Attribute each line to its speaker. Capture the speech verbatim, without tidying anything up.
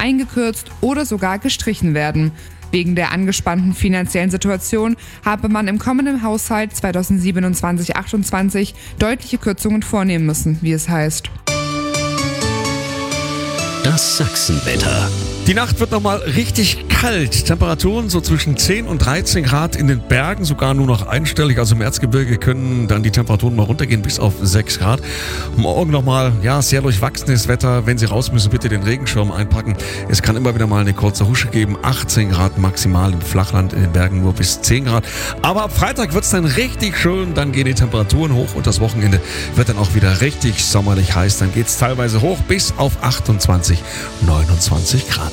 Speaker 1: eingekürzt oder sogar gestrichen werden. Wegen der angespannten finanziellen Situation habe man im kommenden Haushalt zweitausendsiebenundzwanzig achtundzwanzig deutliche Kürzungen vornehmen müssen, wie es heißt.
Speaker 2: Das Sachsenwetter.
Speaker 3: Die Nacht wird nochmal richtig kalt. Temperaturen so zwischen zehn und dreizehn Grad in den Bergen, sogar nur noch einstellig. Also im Erzgebirge können dann die Temperaturen mal runtergehen bis auf sechs Grad. Morgen nochmal, ja, sehr durchwachsenes Wetter. Wenn Sie raus müssen, bitte den Regenschirm einpacken. Es kann immer wieder mal eine kurze Husche geben. achtzehn Grad maximal im Flachland, in den Bergen nur bis zehn Grad. Aber ab Freitag wird es dann richtig schön. Dann gehen die Temperaturen hoch und das Wochenende wird dann auch wieder richtig sommerlich heiß. Dann geht es teilweise hoch bis auf achtundzwanzig, neunundzwanzig Grad.